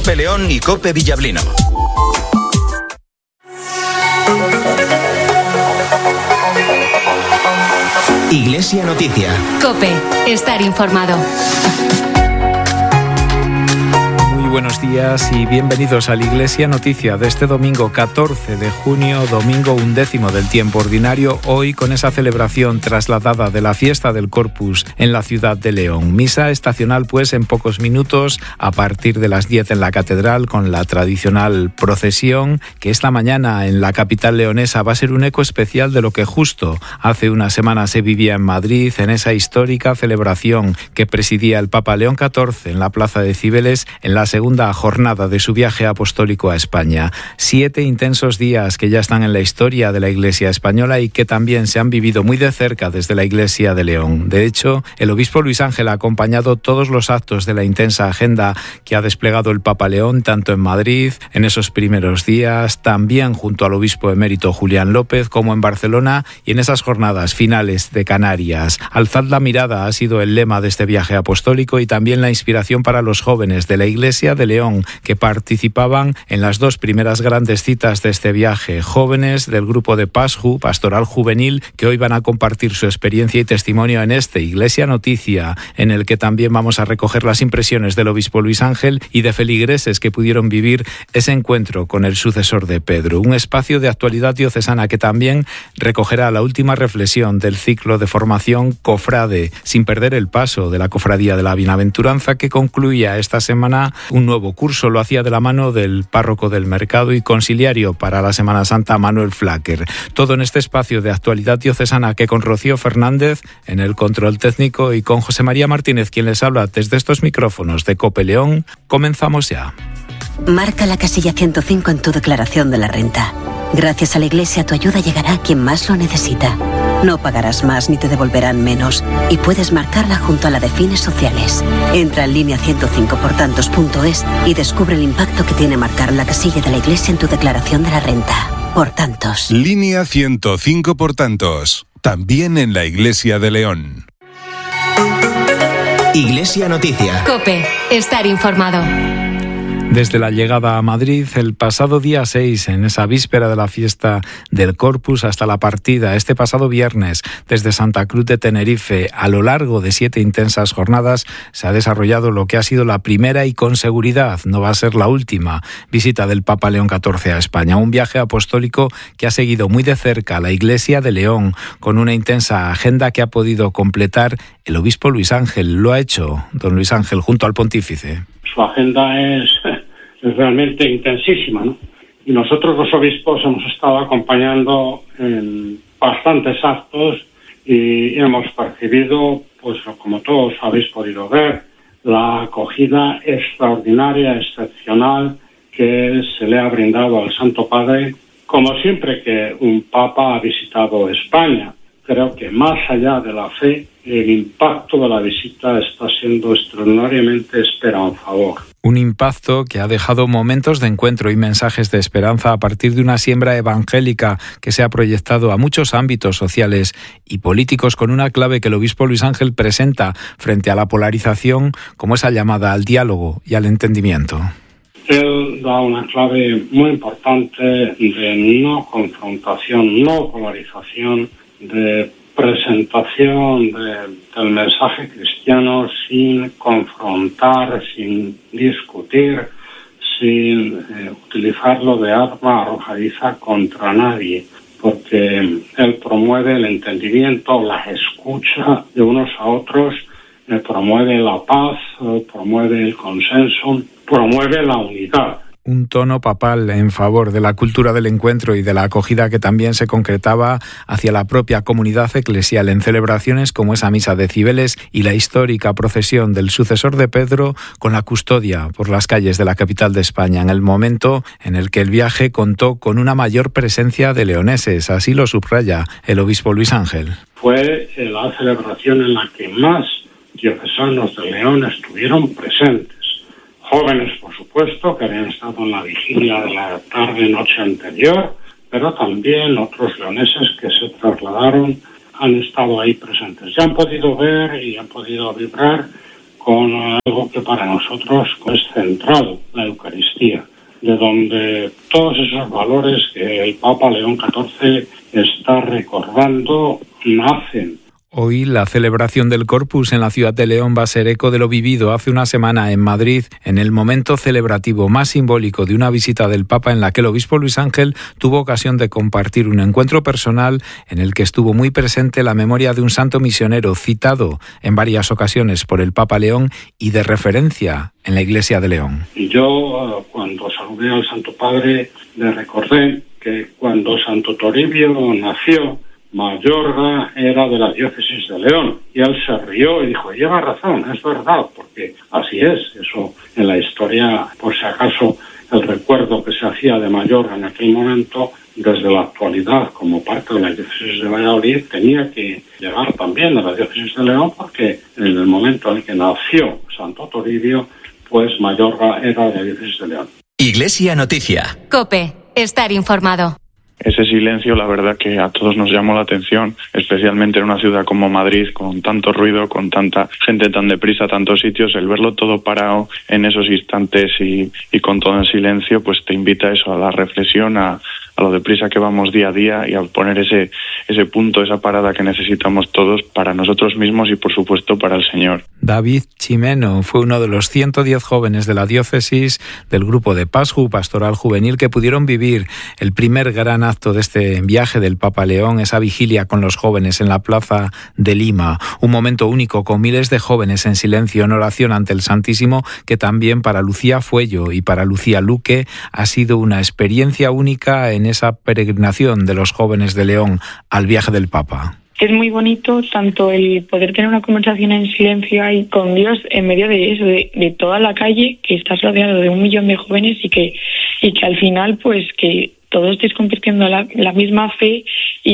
COPE León y COPE Villablino. Iglesia Noticia. COPE. Estar informado. Buenos días y bienvenidos a la Iglesia Noticia de este domingo 14 de junio, domingo 11º del tiempo ordinario, hoy con esa celebración trasladada de la fiesta del Corpus en la ciudad de León. Misa estacional pues en pocos minutos a partir de las 10 en la catedral con la tradicional procesión que esta mañana en la capital leonesa va a ser un eco especial de lo que justo hace una semana se vivía en Madrid en esa histórica celebración que presidía el Papa León XIV en la plaza de Cibeles en la segunda jornada de su viaje apostólico a España. 7 intensos días que ya están en la historia de la Iglesia española y que también se han vivido muy de cerca desde la Iglesia de León. De hecho, el obispo Luis Ángel ha acompañado todos los actos de la intensa agenda que ha desplegado el Papa León, tanto en Madrid, en esos primeros días, también junto al obispo emérito Julián López, como en Barcelona y en esas jornadas finales de Canarias. Alzad la mirada ha sido el lema de este viaje apostólico y también la inspiración para los jóvenes de la Iglesia de León que participaban en las 2 primeras grandes citas de este viaje, jóvenes del grupo de PASJU, Pastoral Juvenil, que hoy van a compartir su experiencia y testimonio en este Iglesia Noticia, en el que también vamos a recoger las impresiones del obispo Luis Ángel y de feligreses que pudieron vivir ese encuentro con el sucesor de Pedro, un espacio de actualidad diocesana que también recogerá la última reflexión del ciclo de formación Cofrade, sin perder el paso de la Cofradía de la Bienaventuranza que concluía esta semana un nuevo curso. Lo hacía de la mano del párroco del mercado y conciliario para la Semana Santa Manuel Flacker. Todo en este espacio de actualidad diocesana que con Rocío Fernández en el control técnico y con José María Martínez quien les habla desde estos micrófonos de COPE León. Comenzamos ya. Marca la casilla 105 en tu declaración de la renta. Gracias a la Iglesia tu ayuda llegará a quien más lo necesita. No pagarás más ni te devolverán menos y puedes marcarla junto a la de fines sociales. Entra en línea 105portantos.es y descubre el impacto que tiene marcar la casilla de la Iglesia en tu declaración de la renta. Por tantos. Línea 105 por tantos. También en la Iglesia de León. Iglesia Noticia. COPE. Estar informado. Desde la llegada a Madrid el pasado día 6, en esa víspera de la fiesta del Corpus, hasta la partida este pasado viernes desde Santa Cruz de Tenerife, a lo largo de 7 intensas jornadas, se ha desarrollado lo que ha sido la primera y con seguridad no va a ser la última visita del Papa León XIV a España. Un viaje apostólico que ha seguido muy de cerca a la Iglesia de León, con una intensa agenda que ha podido completar el obispo Luis Ángel. Lo ha hecho don Luis Ángel junto al pontífice. Su agenda es realmente intensísima, ¿no? Y nosotros los obispos hemos estado acompañando en bastantes actos y hemos percibido, pues como todos habéis podido ver, la acogida extraordinaria, excepcional que se le ha brindado al Santo Padre, como siempre que un Papa ha visitado España. Creo que más allá de la fe, el impacto de la visita está siendo extraordinariamente esperanzador. Un impacto que ha dejado momentos de encuentro y mensajes de esperanza a partir de una siembra evangélica que se ha proyectado a muchos ámbitos sociales y políticos con una clave que el obispo Luis Ángel presenta frente a la polarización como esa llamada al diálogo y al entendimiento. Él da una clave muy importante de no confrontación, no polarización, de presentación del mensaje cristiano sin confrontar, sin discutir, sin utilizarlo de arma arrojadiza contra nadie, porque él promueve el entendimiento, la escucha de unos a otros, promueve la paz, promueve el consenso, promueve la unidad. Un tono papal en favor de la cultura del encuentro y de la acogida que también se concretaba hacia la propia comunidad eclesial en celebraciones como esa misa de Cibeles y la histórica procesión del sucesor de Pedro con la custodia por las calles de la capital de España, en el momento en el que el viaje contó con una mayor presencia de leoneses, así lo subraya el obispo Luis Ángel. Fue la celebración en la que más diocesanos de León estuvieron presentes. Jóvenes, por supuesto, que habían estado en la vigilia de la tarde-noche anterior, pero también otros leoneses que se trasladaron han estado ahí presentes. Ya han podido ver y han podido vibrar con algo que para nosotros es central, la Eucaristía, de donde todos esos valores que el Papa León XIV está recordando nacen. Hoy la celebración del Corpus en la ciudad de León va a ser eco de lo vivido hace una semana en Madrid, en el momento celebrativo más simbólico de una visita del Papa en la que el obispo Luis Ángel tuvo ocasión de compartir un encuentro personal en el que estuvo muy presente la memoria de un santo misionero citado en varias ocasiones por el Papa León y de referencia en la Iglesia de León. Y yo, cuando saludé al Santo Padre, le recordé que cuando Santo Toribio nació, Mayorga era de la diócesis de León, y él se rió y dijo, lleva razón, es verdad, porque así es. Eso en la historia, por si acaso, el recuerdo que se hacía de Mayorga en aquel momento, desde la actualidad, como parte de la diócesis de Valladolid, tenía que llegar también a la diócesis de León, porque en el momento en que nació Santo Toribio, pues Mayorga era de la diócesis de León. Iglesia Noticia. COPE. Estar informado. Ese silencio, la verdad que a todos nos llamó la atención, especialmente en una ciudad como Madrid, con tanto ruido, con tanta gente tan deprisa, tantos sitios, el verlo todo parado en esos instantes y con todo en silencio, pues te invita a eso, a la reflexión, a lo deprisa que vamos día a día y a poner ese punto, esa parada que necesitamos todos para nosotros mismos y, por supuesto, para el Señor. David Chimeno fue uno de los 110 jóvenes de la diócesis del grupo de PASJU, Pastoral Juvenil, que pudieron vivir el primer gran acto de este viaje del Papa León, esa vigilia con los jóvenes en la plaza de Lima. Un momento único con miles de jóvenes en silencio en oración ante el Santísimo, que también para Lucía Fuello y para Lucía Luque ha sido una experiencia única en esa peregrinación de los jóvenes de León al viaje del Papa. Es muy bonito tanto el poder tener una conversación en silencio ahí con Dios en medio de eso, de toda la calle, que estás rodeado de 1 millón de jóvenes y que al final pues que todos estéis compartiendo la misma fe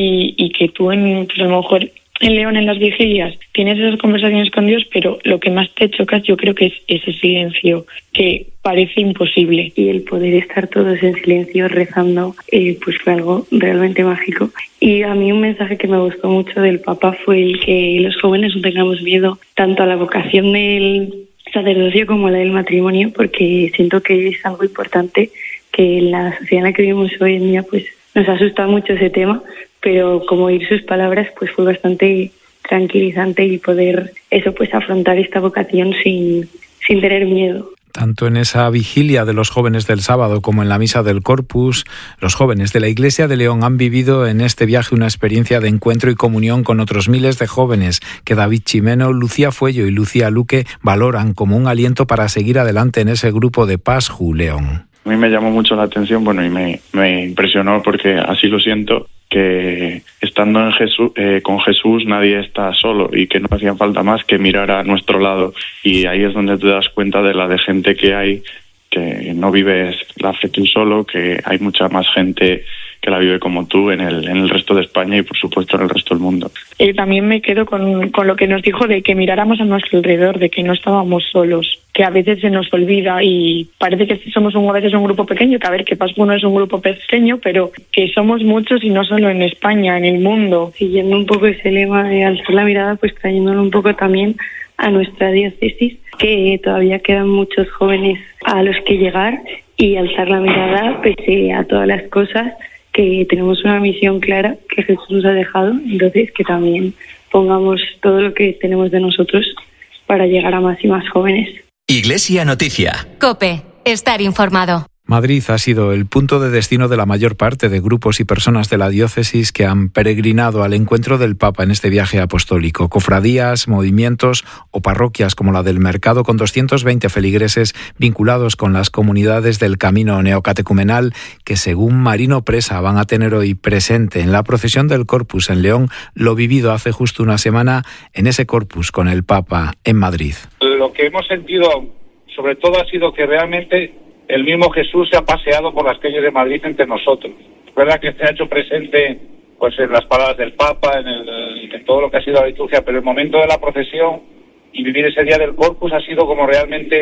y que tú pues a lo mejor en León en las vigilias tienes esas conversaciones con Dios, pero lo que más te choca yo creo que es ese silencio que parece imposible. Y el poder estar todos en silencio rezando pues fue algo realmente mágico. Y a mí un mensaje que me gustó mucho del Papa fue el que los jóvenes no tengamos miedo tanto a la vocación del sacerdocio como a la del matrimonio, porque siento que es algo importante, que en la sociedad en la que vivimos hoy en día pues nos asusta mucho ese tema, pero como oír sus palabras pues fue bastante tranquilizante y poder eso pues afrontar esta vocación sin tener miedo. Tanto en esa vigilia de los jóvenes del sábado como en la misa del Corpus, los jóvenes de la Iglesia de León han vivido en este viaje una experiencia de encuentro y comunión con otros miles de jóvenes que David Chimeno, Lucía Fuello y Lucía Luque valoran como un aliento para seguir adelante en ese grupo de PASJU León. A mí me llamó mucho la atención, y me impresionó porque así lo siento, que estando con Jesús nadie está solo y que no hacía falta más que mirar a nuestro lado. Y ahí es donde te das cuenta de la de gente que hay, que no vives la fe tú solo, que hay mucha más gente que la vive como tú en el resto de España y por supuesto en el resto del mundo. También me quedo con lo que nos dijo de que miráramos a nuestro alrededor, de que no estábamos solos, que a veces se nos olvida y parece que somos a veces un grupo pequeño, que a ver, que PASJU no es un grupo pequeño, pero que somos muchos y no solo en España, en el mundo. Siguiendo un poco ese lema de alzar la mirada, pues trayéndolo un poco también a nuestra diócesis, que todavía quedan muchos jóvenes a los que llegar y alzar la mirada pese a todas las cosas, que tenemos una misión clara que Jesús nos ha dejado, entonces que también pongamos todo lo que tenemos de nosotros para llegar a más y más jóvenes. Iglesia Noticia. COPE. Estar informado. Madrid ha sido el punto de destino de la mayor parte de grupos y personas de la diócesis que han peregrinado al encuentro del Papa en este viaje apostólico. Cofradías, movimientos o parroquias como la del Mercado, con 220 feligreses vinculados con las comunidades del Camino Neocatecumenal, que según Marino Presa van a tener hoy presente en la procesión del Corpus en León lo vivido hace justo una semana en ese Corpus con el Papa en Madrid. Lo que hemos sentido sobre todo ha sido que realmente el mismo Jesús se ha paseado por las calles de Madrid entre nosotros. Es verdad que se ha hecho presente pues en las palabras del Papa, en todo lo que ha sido la liturgia, pero el momento de la procesión y vivir ese día del Corpus ha sido como realmente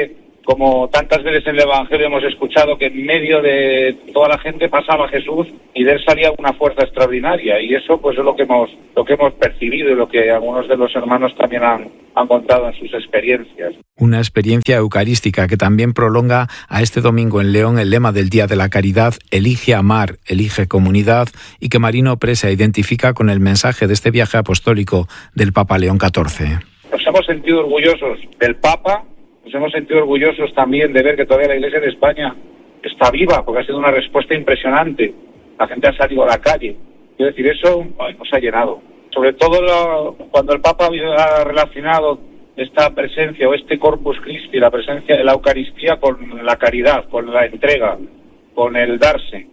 como tantas veces en el Evangelio hemos escuchado que en medio de toda la gente pasaba Jesús y de él salía una fuerza extraordinaria, y eso pues es lo que hemos percibido y lo que algunos de los hermanos también han contado en sus experiencias. Una experiencia eucarística que también prolonga a este domingo en León el lema del Día de la Caridad: elige amar, elige comunidad, y que Marino Presa identifica con el mensaje de este viaje apostólico del Papa León XIV. Nos hemos sentido orgullosos del Papa, nos hemos sentido orgullosos también de ver que todavía la Iglesia de España está viva, porque ha sido una respuesta impresionante. La gente ha salido a la calle. Quiero decir, eso nos ha llenado. Sobre todo cuando el Papa ha relacionado esta presencia o este Corpus Christi, la presencia de la Eucaristía, con la caridad, con la entrega, con el darse.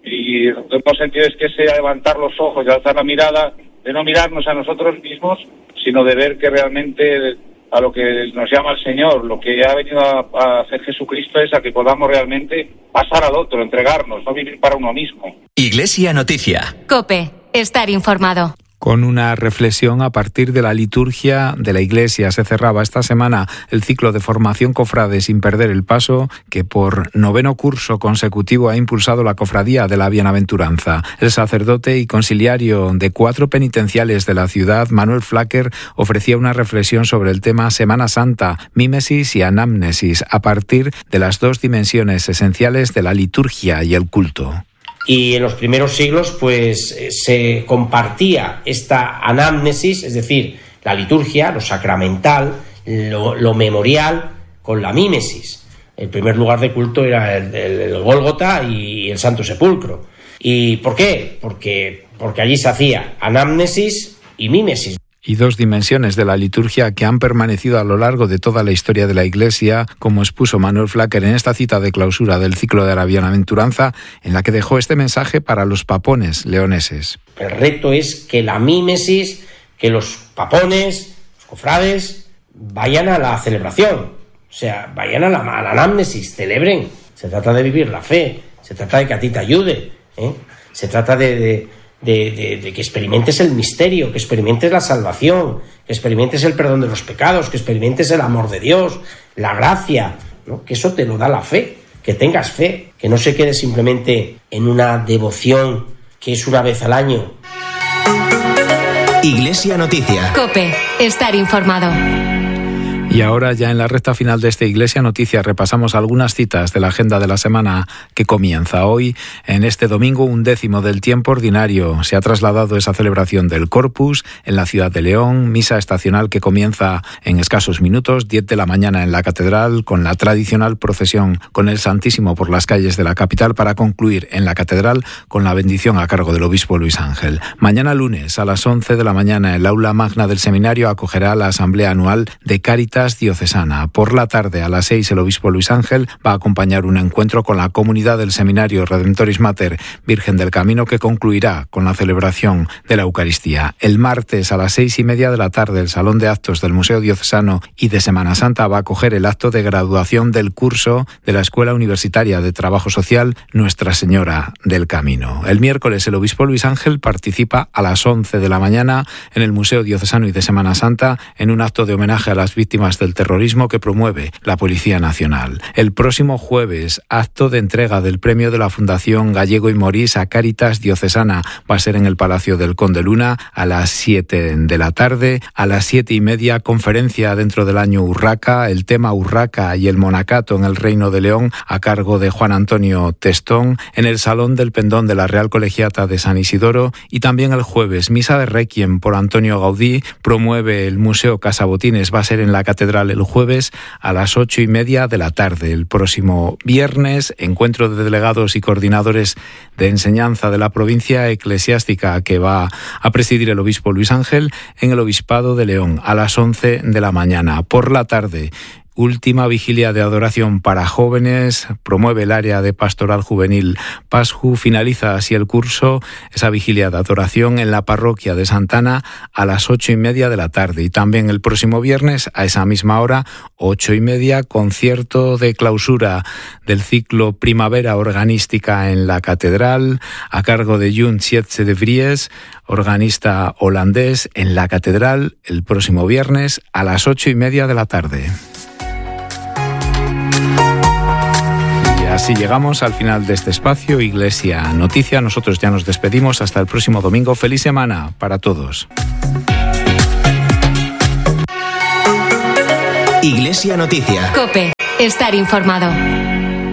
Y lo que hemos sentido es que ese levantar los ojos y alzar la mirada, de no mirarnos a nosotros mismos, sino de ver que realmente a lo que nos llama el Señor, lo que ha venido a hacer Jesucristo es a que podamos realmente pasar al otro, entregarnos, no vivir para uno mismo. Iglesia Noticia. COPE. Estar informado. Con una reflexión a partir de la liturgia de la Iglesia. Se cerraba esta semana el ciclo de formación cofrade Sin perder el paso, que por 9º curso consecutivo ha impulsado la Cofradía de la Bienaventuranza. El sacerdote y conciliario de 4 penitenciales de la ciudad, Manuel Flacker, ofrecía una reflexión sobre el tema Semana Santa, mímesis y anamnesis, a partir de las 2 dimensiones esenciales de la liturgia y el culto. Y en los primeros siglos pues se compartía esta anamnesis, es decir, la liturgia, lo sacramental, lo memorial, con la mímesis. El primer lugar de culto era el Gólgota y el Santo Sepulcro. ¿Y por qué? Porque allí se hacía anamnesis y mímesis. Y 2 dimensiones de la liturgia que han permanecido a lo largo de toda la historia de la Iglesia, como expuso Manuel Flacker en esta cita de clausura del ciclo de la Bienaventuranza, en la que dejó este mensaje para los papones leoneses. El reto es que la mímesis, que los papones, los cofrades, vayan a la celebración, o sea, vayan a la anamnesis, celebren. Se trata de vivir la fe, se trata de que a ti te ayude, se trata de que experimentes el misterio, que experimentes la salvación, que experimentes el perdón de los pecados, que experimentes el amor de Dios, la gracia, ¿no? Que eso te lo da la fe, que tengas fe, que no se quede simplemente en una devoción que es una vez al año. Iglesia Noticia. COPE. Estar informado. Y ahora, ya en la recta final de esta Iglesia Noticia, repasamos algunas citas de la agenda de la semana que comienza hoy. En este domingo 11º del tiempo ordinario se ha trasladado esa celebración del Corpus en la ciudad de León, misa estacional que comienza en escasos minutos, 10 de la mañana en la catedral, con la tradicional procesión con el Santísimo por las calles de la capital, para concluir en la catedral con la bendición a cargo del obispo Luis Ángel. Mañana lunes a las 11 de la mañana el aula magna del seminario acogerá la asamblea anual de Cáritas Diocesana. Por la tarde a las 6 el obispo Luis Ángel va a acompañar un encuentro con la comunidad del seminario Redemptoris Mater Virgen del Camino, que concluirá con la celebración de la Eucaristía. El martes a las 6:30 de la tarde el Salón de Actos del Museo Diocesano y de Semana Santa va a acoger el acto de graduación del curso de la Escuela Universitaria de Trabajo Social Nuestra Señora del Camino. El miércoles el obispo Luis Ángel participa a las 11 de la mañana en el Museo Diocesano y de Semana Santa en un acto de homenaje a las víctimas del terrorismo que promueve la Policía Nacional. El próximo jueves, acto de entrega del premio de la Fundación Gallego y Morís a Cáritas Diocesana. Va a ser en el Palacio del Conde Luna a las 7 de la tarde. A las 7:30, conferencia dentro del año Urraca, el tema Urraca y el monacato en el Reino de León, a cargo de Juan Antonio Testón, en el Salón del Pendón de la Real Colegiata de San Isidoro. Y también el jueves, misa de Requiem por Antonio Gaudí, promueve el Museo Casabotines. Va a ser en la Catedral el jueves a las 8:30 de la tarde. El próximo viernes, encuentro de delegados y coordinadores de enseñanza de la provincia eclesiástica que va a presidir el obispo Luis Ángel en el Obispado de León a las 11 de la mañana. Por la tarde, última vigilia de adoración para jóvenes, promueve el área de pastoral juvenil PASJU. Finaliza así el curso, esa vigilia de adoración en la parroquia de Santana a las 8:30 de la tarde. Y también el próximo viernes, a esa misma hora, 8:30, concierto de clausura del ciclo Primavera Organística en la Catedral, a cargo de Jun Sietse de Vries, organista holandés, en la Catedral, el próximo viernes a las 8:30 de la tarde. así llegamos al final de este espacio Iglesia Noticia. Nosotros ya nos despedimos hasta el próximo domingo. Feliz semana para todos. Iglesia Noticia. COPE. Estar informado.